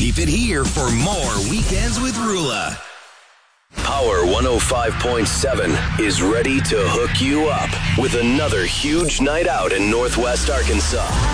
Keep it here for more Weekends with Rula. Power 105.7 is ready to hook you up with another huge night out in Northwest Arkansas.